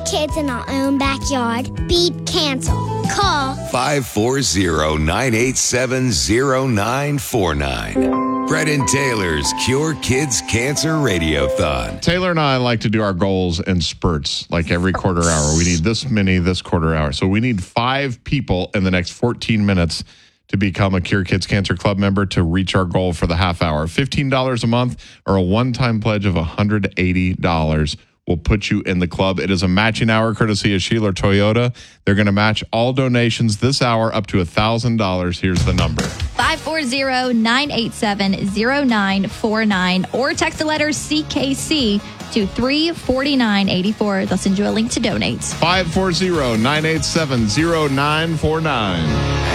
kids in our own backyard. Beat cancer. Call 540-987-0949. Brendan Taylor's Cure Kids Cancer Radiothon. Taylor and I like to do our goals in spurts, like every quarter hour. We need this many this quarter hour. So we need 5 people in the next 14 minutes to become a Cure Kids Cancer Club member to reach our goal for the half hour. $15 a month or a one-time pledge of $180 will put you in the club. It is a matching hour courtesy of Sheeler Toyota. They're going to match all donations this hour up to $1,000. Here's the number. 540-987-0949 or text the letter CKC to 34984. They'll send you a link to donate. 540-987-0949.